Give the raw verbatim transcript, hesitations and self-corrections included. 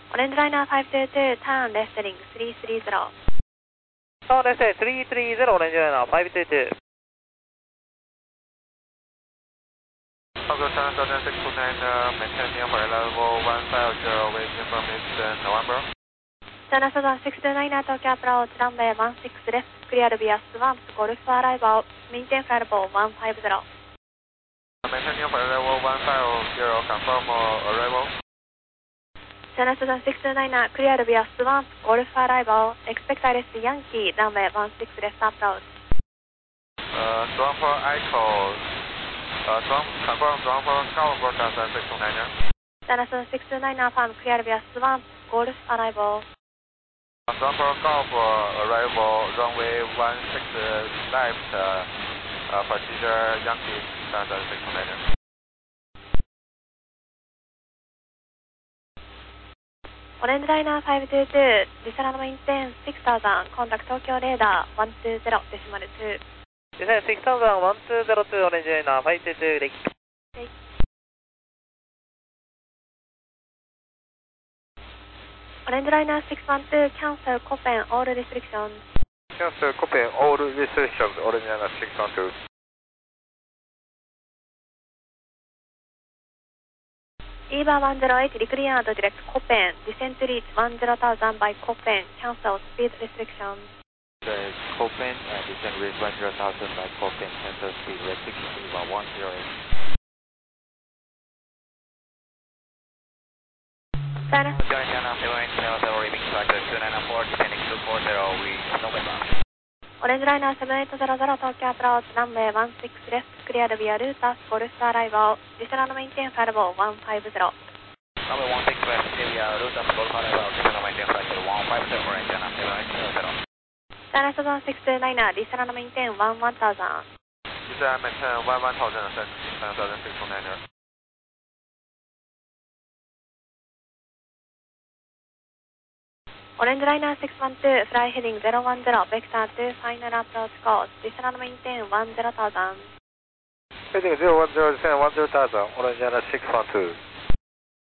オレンジライナーファイブツーツー、ターンレフトリングスリースリーゼロ。 ターンレフトリングスリースリーゼロ、オレンジライナーファイブツーツー。 Fogo China Southern six two nine, uh, maintaining for level one five zero, waiting for Mister November. チャイナサザンシックスツーナイン、東京アプローチランウェイワンシックスレフト、クリアルビアスワンプ、ゴルフアライバー、メインテンフライルボーワンファイブゼロ。 Maintaining for level one five zero, confirm arrival. チャイナサザンシックスツーナイン、クリアルビアスワンプ、ゴルフアライバー、エクスペクタイレスヤンキー、ランウェイワンシックスレフトアプローチ。 Uh, Trumper Echo, uh, Trump, confirm Trumper Golf China six two nine. チャイナサザンシックスツーナイン、ファーム、クリアルビアスワンプ、ゴルフアライバー。 Trumper Golf arrival, runway one six left, uh, uh, procedure Yankee China six two nine. オレンジライナーファイブツーツー、ディサラのメインテンシックスサウザン、コンタクト東京レーダーワンツーゼロデシマルツー。 ディサラシックスサウザンワンツーゼロツー、オレンジライナーファイブツーツー、レキ。 オレンジライナーシックスワンツー、キャンセルコペン、オールリストリクション。 Cancel Copen, all restrictions, Orange Liner six one two. イーバーワンゼロエイト、リクリアードディレクトコペン、ディセントリーチワンゼロタウザンバイコペン、キャンセルスピードリストリクション。 The Copen, uh, descent rate one zero thousand by Copen, cancel speed restriction Eva one zero eight. チャイナ Join China seven eight zero zero, remix flight two nine four, descending two four zero, we November. オレンジライナーセブンエイトゼロゼロ、東京アプローチランウェイワンシックスレフト、クリアルビアルータス、ゴルフアライバー、ディサラのメインテンファイルボーワンファイブゼロ。 Number one six left, area, route of Golf Arrival, descend maintain flight one five zero, Orange Liner seven eight zero zero. チャイナサザンシックスツーナイン、ディサラのメインテンワンワンタウザン。 Descend maintain one one thousand, China Southern six two nine. オレンジライナーシックスワンツー、フライヘディングゼロワンゼロ、ベクターツー、ファイナルアプローチコース、ディサラのメインテンワンゼロタウザン。 Heading zero one zero, descend one zero thousand, Orange Liner six one two.